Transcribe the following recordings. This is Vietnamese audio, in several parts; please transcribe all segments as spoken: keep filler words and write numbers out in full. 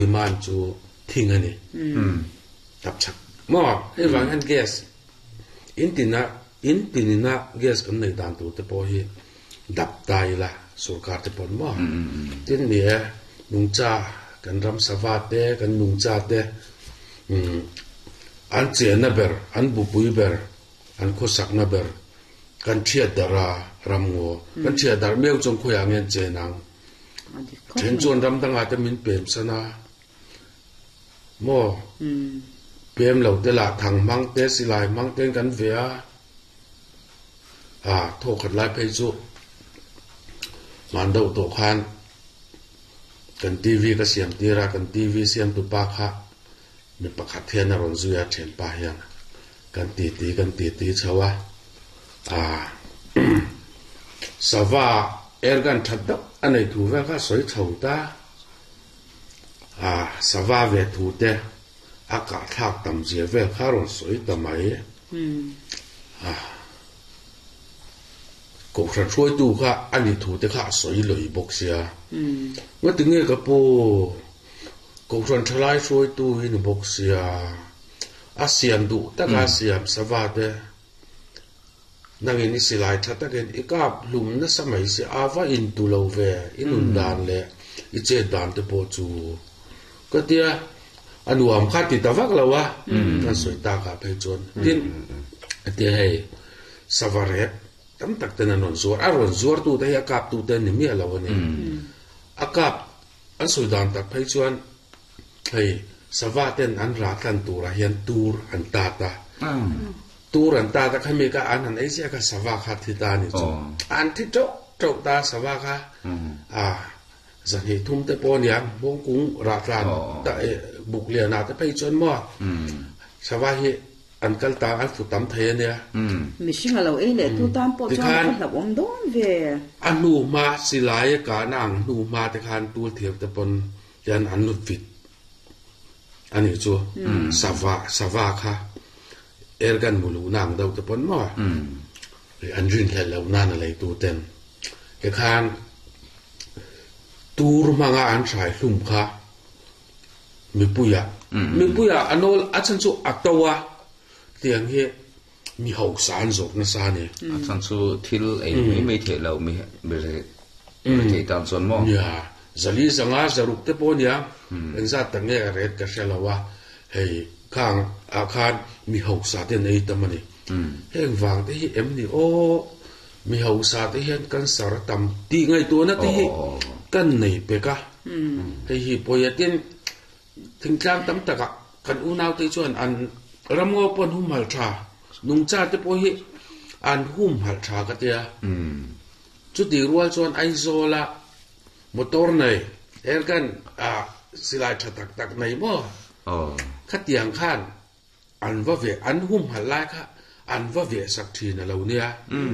man chu thing ani tap chak mo he wang an gas in tina in tinina gas kan nei dan tu te po hi dap tai la sarkar te pon mo tin ni nung cha kan ram sawa te kan nung cha te an che na ber an bu pui ber an kho sak na ber kan thia dara ram ngo kan thia dar meu chong kho yang en che nang chen chon ram dang a te min pem sana mo pem lo te la thang mang te silai mang ten kan vea à thô khát lại phải chú màn đầu tổ khan cần tivi cái xem tira cần tivi xem tụ ba khác mình bắt khát thiên là rồi duy trên ba hiền cần tì tì cần tì tì cháu à sao va er gan thật đó anh ấy thủ về các sỏi chồng ta à sao va về thủ te à cả thác tầm dễ về các rồi sỏi tầm ấy à cột sợi chuối tu khá anh đi thu te khá sợi lưỡi bốc xia, ngất tiếng nghe cái po cột sợi chlai chuối tu hình bốc xia, ASEAN tu tất cả ASEAN sao vậy? Nàng ini silai thật tất cả ikap lùm nó sao mấy sẽ ava in tu lâu về in undang đàn lệ, ít chế đàn te po chu, cái tia anh uam khát thì ta vác lâu à, anh sợi ta cả phải chôn, tin tia hay savaret tam tak tena non zuar aron zuar tu te akap tu te ni mi alaw ni akap an sudan tak phai chuan hei sawa ten an ra kan tu ra hian tur an ta ta tur an ta ta khami ka an an asia ka sawa kha thi ta ni chu an thi chok chok ta sawa kha à zan hi thum te pon yang bong kung ra ran ta buk lia na te phai chuan mo sawa hi anh kal ta anh phụ tam thế nè, mình sinh ở lâu ấy lệ tu tam po cho anh lập ông đón về, anh nu ma si lại cả nàng nu ma thì khan tu thiệp tập pon, yan anh nút vịt, anh hiểu chưa, sava sava kha, ergan mulu nàng đâu tập pon mà, anh riêng là lâu nan là tu tên, cái khan tu mà ngã anh sai lùm kha, mi puya, mi puya anh ol anh chân số actawa tiếng hi mi hậu sản dục nó sao nè sản xuất thil ấy mấy mấy thể lâu mấy mấy thể tạm son mò ya zali zanga zaruk te pon ya anh ra tang nghe red ka shelawa hey khang a khan mi hậu sa te nei tamani heng wang te hi em ni o mi hậu sa te hian kan sar tam ti ngai tu na te hi kan nei pe ka hey hi poyatin thing tlam tam taka kan unau te chuan an ram ngo pon hum hal tha nung cha te po hi an hum hal tha ka tia chu ti rual chuan ai zola motor nei er kan a silai tha tak tak nei mo oh khat tiang khan an va ve an hum hal lai kha an va ve sak thi na lo nia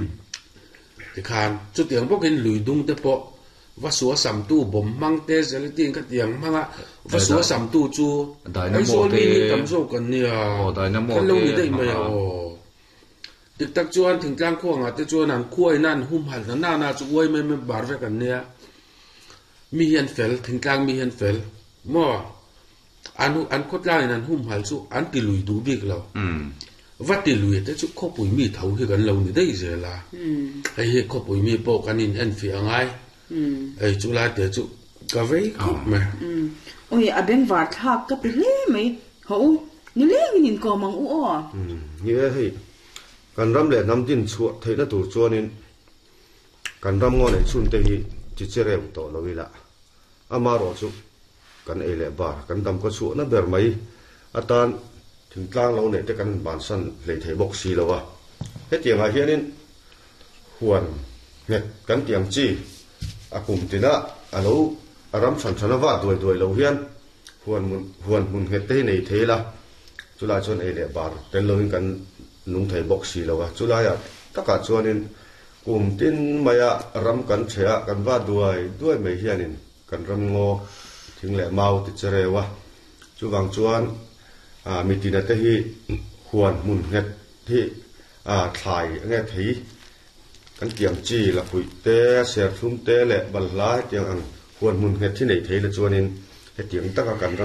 ti khan chu tiang bokin lui dung te po va suwa sam tu bom mang te zeli tin khat tiang manga va suwa sam tu chu ai zo mi tam zo kan nia oh dai na mo lo ni dei mai o tik tak chuan thing tlang khuang a te chuan an khuai nan hum hal na na na chu oi mai mai bar ve kan nia mi hian fel thing tlang mi hian fel mo an an khot lai nan hum hal chu an ti lui du bik lo vắt ti lui te chu kho pui mi thau hi kan lo ni dei je la ai hi kho pui mi po kan in en fi angai ai chu la te chu ka vei khop ma ôi à bên vạt tháp cái bị lé mấy hậu như lé cái nhìn cò mong u o như thế cần ram lệ năm tin chuột thấy nó tủ chuột nên cần ram ngon này xuân tây chỉ chơi rèm tổ nó bị lạ ama rồi chú cần ấy lệ bà cần đâm có chuột nó bèr mấy à tan thỉnh tlang lâu này cái cần bản sân lấy thấy bọc xì lâu à hết tiền hay hiện nên huan nhật cần tiền chi à cùng thì đó à lâu ram sản sản vạ đuổi đuổi lâu hiền huan mun huan mun hết thế này thế là chú lại chọn ấy lệ bà tên lâu cần nung thầy bọc xì lâu à chú lại à tất cả cho nên cùng tin mày à ram cần trẻ cần vạ đuổi đuổi mấy hiền nên cần ram ngô thình lệ mau thì chơi rồi chú vàng chuan à mình tin là thế hi huan mun hết thì à thải nghe thấy cần kiểm chi là quỷ té sẹt thum té lệ bẩn lá tiếng ăn huan mun hết thế này thế là cho nên cái tiếng tất cả cần